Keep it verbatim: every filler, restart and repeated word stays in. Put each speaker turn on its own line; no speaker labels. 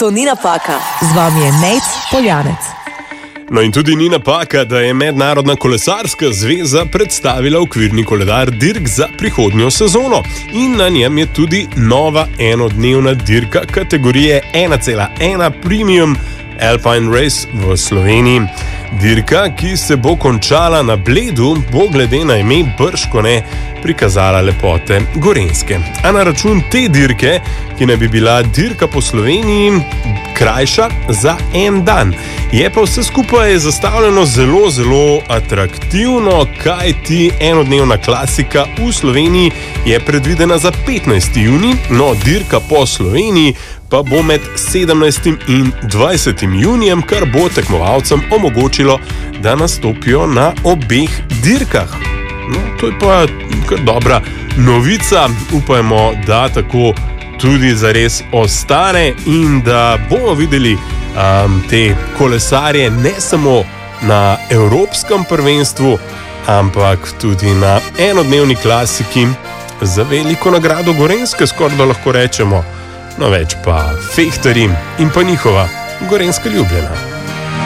To ni napaka.
Z vami je Nejc Poljanec.
No in tudi ni napaka, da je Mednarodna kolesarska zveza predstavila okvirni koledar dirk za prihodnjo sezono. In na njem je tudi nova enodnevna dirka kategorije ena celih ena Premium Alpine Race v Sloveniji. Dirka, ki se bo končala na Bledu, bo glede na ime bržkone prikazala lepote Gorenjske. A na račun te dirke, ki naj bi bila dirka po Sloveniji krajša za en dan, je pa vse skupaj zastavljeno zelo, zelo atraktivno, kajti enodnevna klasika v Sloveniji je predvidena za petnajsti junij, no dirka po Sloveniji pa bo med sedemnajstim in dvajsetim junijem, kar bo tekmovalcem omogočilo, da nastopijo na obeh dirkah. No, to je pa kar dobra novica, upajmo, da tako tudi zares ostane in da bomo videli um, te kolesarje ne samo na evropskem prvenstvu, ampak tudi na enodnevni klasiki za veliko nagrado Gorenjske, skoraj da lahko rečemo. No več pa fehtarji in pa njihova gorenjska ljubljena.